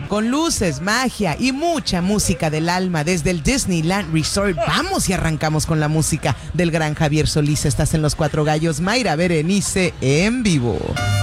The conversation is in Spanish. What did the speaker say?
con luces, magia y mucha música del alma desde el Disneyland Resort. Vamos y arrancamos con la música del gran Javier Solís. Estás en Los Cuatro Gallos, Mayra Berenice en vivo.